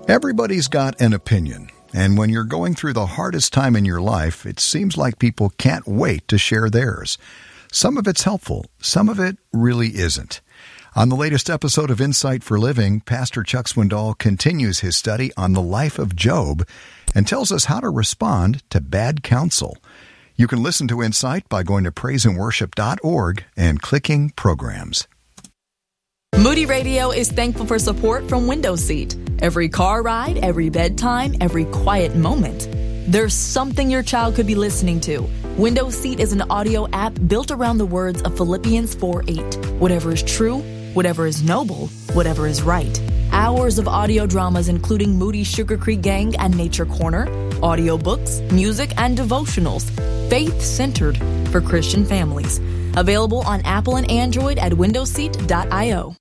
Everybody's got an opinion, and when you're going through the hardest time in your life, it seems like people can't wait to share theirs. Some of it's helpful, some of it really isn't. On the latest episode of Insight for Living, Pastor Chuck Swindoll continues his study on the life of Job and tells us how to respond to bad counsel. You can listen to Insight by going to praiseandworship.org and clicking Programs. Moody Radio is thankful for support from Window Seat. Every car ride, every bedtime, every quiet moment. There's something your child could be listening to. Window Seat is an audio app built around the words of Philippians 4:8. Whatever is true, whatever is noble, whatever is right. Hours of audio dramas including Moody Sugar Creek Gang and Nature Corner, audiobooks, music, and devotionals. Faith-centered for Christian families. Available on Apple and Android at windowseat.io.